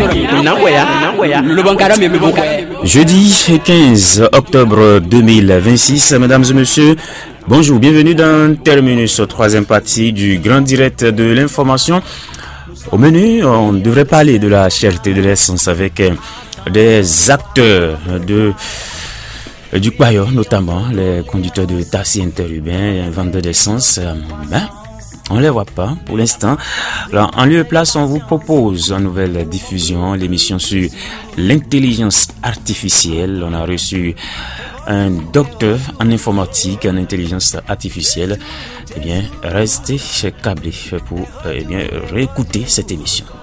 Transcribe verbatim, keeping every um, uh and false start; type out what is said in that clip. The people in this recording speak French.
Jeudi quinze octobre deux mille vingt-six, mesdames et messieurs, bonjour, bienvenue dans Terminus, troisième partie du grand direct de l'information. Au menu, on devrait parler de la cherté de l'essence avec des acteurs de du Payo, notamment les conducteurs de taxis interurbains, vendeurs d'essence. Ben, on les voit pas pour l'instant. Alors, en lieu et place, on vous propose en nouvelle diffusion l'émission sur l'intelligence artificielle. On a reçu un docteur en informatique, en intelligence artificielle. Eh bien, restez chez Câblé pour eh bien réécouter cette émission.